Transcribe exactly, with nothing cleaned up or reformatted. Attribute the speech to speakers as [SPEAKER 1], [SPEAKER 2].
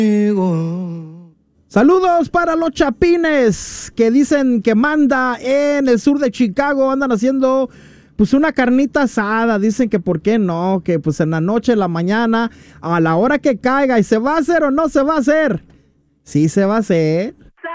[SPEAKER 1] Saludos para los chapines que dicen que manda en el sur de Chicago. Andan haciendo pues una carnita asada. Dicen que por qué no, que pues en la noche, en la mañana, a la hora que caiga. ¿Y se va a hacer o no se va a hacer? Sí se va a hacer.